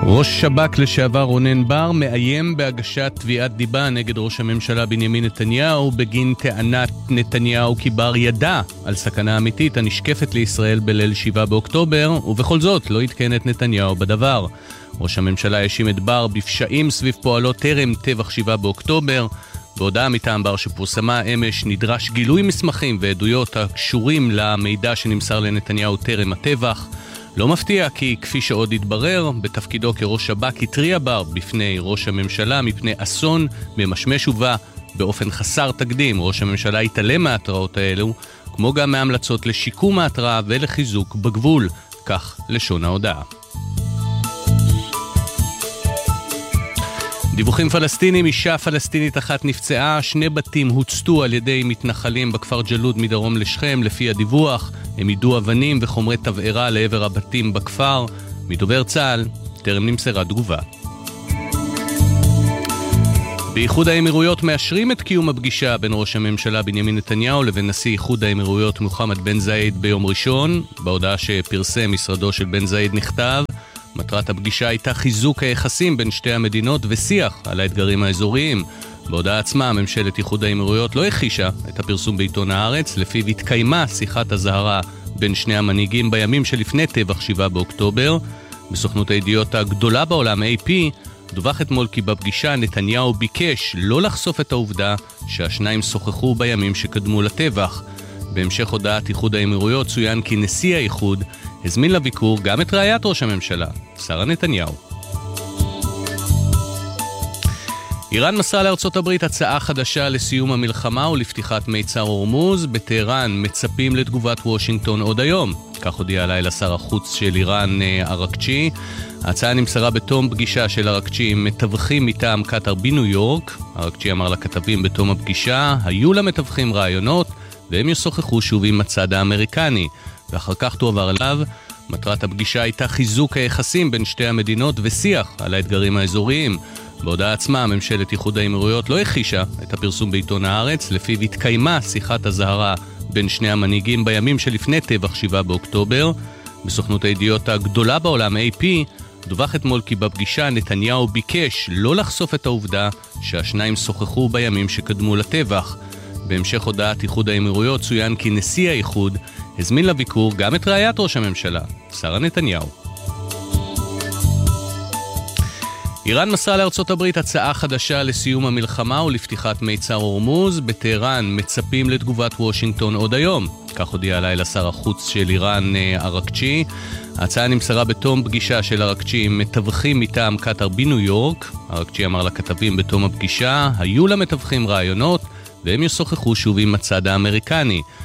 ראש שב"כ לשעבר רונן בר מאיים בהגשת תביעת דיבה נגד ראש הממשלה בנימין נתניהו בגין טענת נתניהו כי בר ידע על סכנה אמיתית הנשקפת לישראל בליל 7 באוקטובר, ובכל זאת לא התקן את נתניהו בדבר. ראש הממשלה האשים את בר בפשעים סביב פועלו טרם טבח 7 באוקטובר. בהודעה מטעם בר שפורסמה אמש נדרש גילוי מסמכים ועדויות הקשורים למידע שנמסר לנתניהו טרם הטבח. לא מפתיע כי כפי שעוד התברר, בתפקידו כראש שב"כ התריע בר בפני ראש הממשלה מפני אסון במשמש ובא באופן חסר תקדים. ראש הממשלה התעלם מההתראות האלו, כמו גם מהמלצות לשיקום ההתראה ולחיזוק בגבול, כך לשון ההודעה. דיווחים פלסטינים, אישה פלסטינית אחת נפצעה, 2 בתים הוצתו על ידי מתנחלים בכפר ג'לוד מדרום לשכם. לפי הדיווח, הם יידו אבנים וחומרי תבערה לעבר הבתים בכפר. מדובר צה"ל טרם נמסרה תגובה. באיחוד האמירויות מאשרים את קיום הפגישה בין ראש הממשלה בנימין נתניהו לבין נשיא איחוד האמירויות מוחמד בן זאיד ביום ראשון. בהודעה שפרסם משרדו של בן זאיד נכתב: מטרת הפגישה הייתה חיזוק היחסים בין שתי המדינות ושיח על האתגרים האזוריים. בהודעה עצמה, ממשלת איחוד האמירויות לא הכחישה את הפרסום בעיתון הארץ, לפיו התקיימה שיחת הזהרה בין שני המנהיגים בימים שלפני טבח 7 באוקטובר. בסוכנות הידיעות הגדולה בעולם, AP, דווח אתמול כי בפגישה נתניהו ביקש לא לחשוף את העובדה שהשניים שוחחו בימים שקדמו לטבח. בהמשך הודעת איחוד האמירויות צוין כי נשיא האיחוד הזמין לביקור גם את רעיית ראש הממשלה, שרה נתניהו. איראן מסרה לארצות הברית הצעה חדשה לסיום המלחמה ולפתיחת מיצר הורמוז. בטהרן מצפים לתגובת וושינגטון עוד היום, כך הודיע הלילה שר החוץ של איראן ארקצ'י. ההצעה נמסרה בתום פגישה של ארקצ'י עם מתווכים מטעם קטר בניו יורק. ארקצ'י אמר לכתבים בתום הפגישה, היו למתווכים רעיונות והם ישוחחו שוב עם הצד האמריקני, ואחר כך תועבר אליו. מטרת הפגישה הייתה חיזוק היחסים בין שתי המדינות ושיח על האתגרים האזוריים. בהודעה עצמה, ממשלת איחוד האמירויות לא הכחישה את הפרסום בעיתון הארץ, לפיו התקיימה שיחת הזהרה בין שני המנהיגים בימים שלפני טבח 7 באוקטובר. בסוכנות הידיעות הגדולה בעולם, AP, דווח אתמול כי בפגישה נתניהו ביקש לא לחשוף את העובדה שהשניים שוחחו בימים שקדמו לטבח. בהמשך הודעת איחוד האמירויות צוין כי נשיא האיחוד הזמין לביקור גם את רעיית ראש הממשלה, שרה נתניהו. איראן מסרה לארצות הברית הצעה חדשה לסיום המלחמה ולפתיחת מיצר הורמוז. בטהרן מצפים לתגובת וושינגטון עוד היום, כך הודיע הלילה שר החוץ של איראן ארקצ'י. ההצעה נמסרה בתום פגישה של ארקצ'י עם מתווכים מטעם קטר בניו יורק. ארקצ'י אמר לכתבים בתום הפגישה, היו למתווכים רעיונות והם ישוחחו שוב עם הצד האמריקני.